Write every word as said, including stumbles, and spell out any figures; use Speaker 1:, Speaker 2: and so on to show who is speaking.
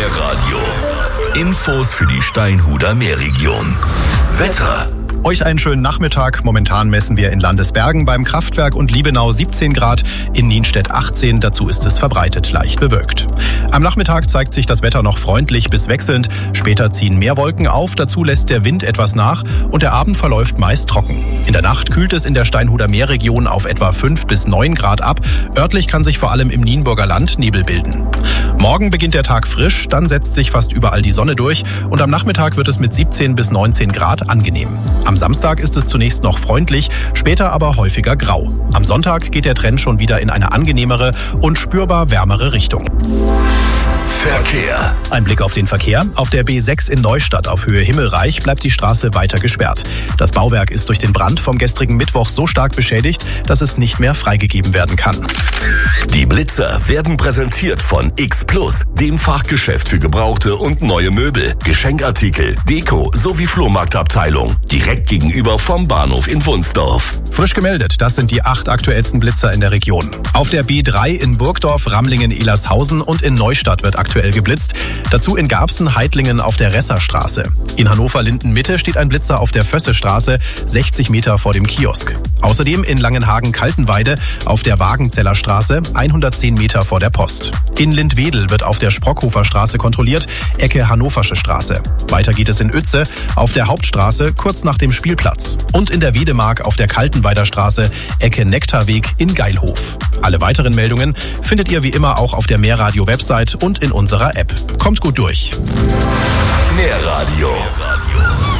Speaker 1: Meerradio. Infos für die Steinhuder Meerregion. Wetter.
Speaker 2: Euch einen schönen Nachmittag. Momentan messen wir in Landesbergen beim Kraftwerk und Liebenau siebzehn Grad, in Nienstedt achtzehn, dazu ist es verbreitet leicht bewölkt. Am Nachmittag zeigt sich das Wetter noch freundlich bis wechselnd, später ziehen mehr Wolken auf, dazu lässt der Wind etwas nach und der Abend verläuft meist trocken. In der Nacht kühlt es in der Steinhuder Meerregion auf etwa fünf bis neun Grad ab, örtlich kann sich vor allem im Nienburger Land Nebel bilden. Morgen beginnt der Tag frisch, dann setzt sich fast überall die Sonne durch und am Nachmittag wird es mit siebzehn bis neunzehn Grad angenehm. Am Samstag ist es zunächst noch freundlich, später aber häufiger grau. Am Sonntag geht der Trend schon wieder in eine angenehmere und spürbar wärmere Richtung.
Speaker 1: Verkehr.
Speaker 2: Ein Blick auf den Verkehr. Auf der B sechs in Neustadt auf Höhe Himmelreich bleibt die Straße weiter gesperrt. Das Bauwerk ist durch den Brand vom gestrigen Mittwoch so stark beschädigt, dass es nicht mehr freigegeben werden kann.
Speaker 1: Die Blitzer werden präsentiert von X Plus, dem Fachgeschäft für gebrauchte und neue Möbel, Geschenkartikel, Deko sowie Flohmarktabteilung. Direkt gegenüber vom Bahnhof in Wunsdorf.
Speaker 2: Frisch gemeldet, das sind die acht aktuellsten Blitzer in der Region. Auf der B drei in Burgdorf, Ramlingen, Elershausen und in Neustadt wird aktuell geblitzt. Dazu in Garbsen, Heidlingen auf der Resserstraße. In Hannover-Linden-Mitte steht ein Blitzer auf der Fössestraße, sechzig Meter vor dem Kiosk. Außerdem in Langenhagen-Kaltenweide auf der Wagenzeller Straße, hundertzehn Meter vor der Post. In Lindwedel wird auf der Sprockhofer Straße kontrolliert, Ecke Hannoversche Straße. Weiter geht es in Uetze auf der Hauptstraße, kurz nach dem Spielplatz. Und in der Wedemark auf der Kaltenweider Straße, Ecke Nektarweg in Geilhof. Alle weiteren Meldungen findet ihr wie immer auch auf der Meerradio-Website und in unserer App. Kommt gut durch.
Speaker 1: Meerradio.